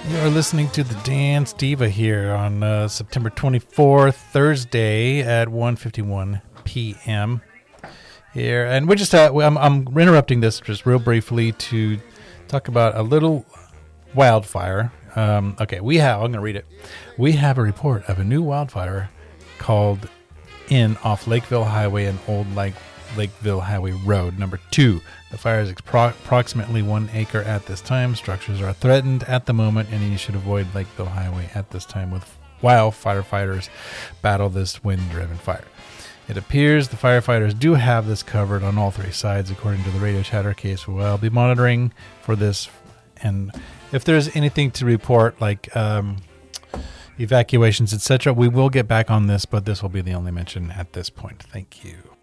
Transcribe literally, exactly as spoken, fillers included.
You are listening to the Dance Diva here on uh, September twenty-fourth, Thursday at one fifty-one p.m. here. And we're just, uh, I'm, I'm interrupting this just real briefly to talk about a little wildfire. Um, okay, we have, I'm going to read it. We have a report of a new wildfire called in off Lakeville Highway and Old Lake Lakeville Highway Road, number two. The fire is appro- approximately one acre at this time. Structures are threatened at the moment, and you should avoid Lakeville Highway at this time with while firefighters battle this wind-driven fire. It appears the firefighters do have this covered on all three sides, according to the radio chatter case. We'll I'll be monitoring for this, and if there's anything to report, like um, evacuations, et cetera, we will get back on this, but this will be the only mention at this point. Thank you.